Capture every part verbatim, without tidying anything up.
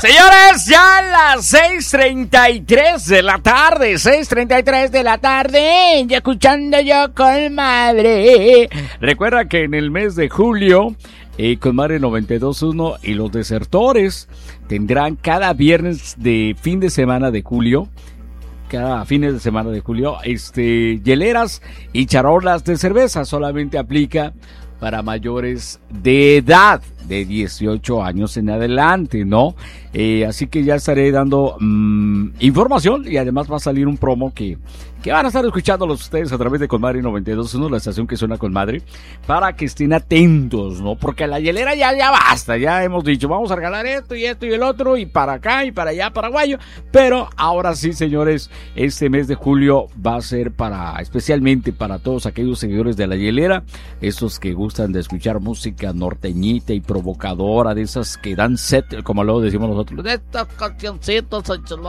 Señores, ya a las seis treinta y tres de la tarde, seis treinta y tres de la tarde, ya escuchando yo con madre. Recuerda que en el mes de julio, eh, con Madre noventa y dos punto uno y los desertores tendrán cada viernes de fin de semana de julio, cada fines de semana de julio, este, hieleras y charolas de cerveza. Solamente aplica para mayores de edad, de dieciocho años en adelante, ¿no? Eh, así que ya estaré dando mmm, información y además va a salir un promo que, que van a estar escuchándolos ustedes a través de Colmadre noventa y dos punto uno, la estación que suena con madre, para que estén atentos, ¿no? Porque a la hielera ya, ya basta, ya hemos dicho, vamos a regalar esto y esto y el otro, y para acá y para allá, paraguayo, pero ahora sí, señores, este mes de julio va a ser para, especialmente para todos aquellos seguidores de la hielera, estos que gustan de escuchar música norteñita y provocadora, de esas que dan set, como luego decimos nosotros, de estas cancioncitas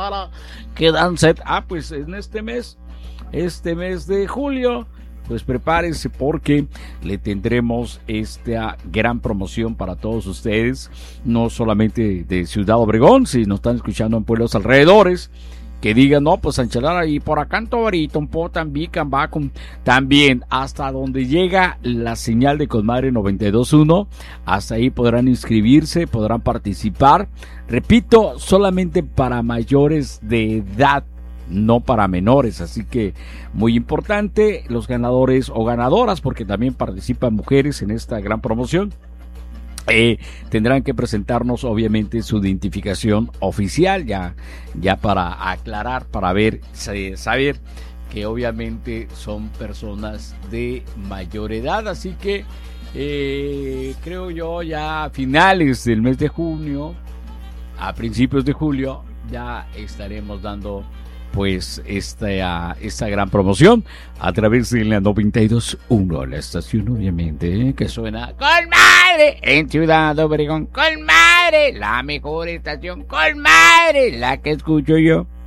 que dan set. Ah, pues en este mes, este mes de julio, pues prepárense porque le tendremos esta gran promoción para todos ustedes, no solamente de Ciudad Obregón, si nos están escuchando en pueblos alrededores, que digan, no, pues Sanchalara y por acá en Tobarito, un poco también, Cambacum, también hasta donde llega la señal de Colmadre noventa y dos punto uno, hasta ahí podrán inscribirse, podrán participar, repito, solamente para mayores de edad, no para menores, así que muy importante, los ganadores o ganadoras, porque también participan mujeres en esta gran promoción. Eh, tendrán que presentarnos obviamente su identificación oficial, ya, ya para aclarar, para ver, saber que obviamente son personas de mayor edad, así que eh, creo yo ya a finales del mes de junio, a principios de julio, ya estaremos dando pues esta, esta gran promoción a través de la noventa y dos punto uno, la estación obviamente que suena con madre en Ciudad Obregón, con madre, la mejor estación, con madre, la que escucho yo.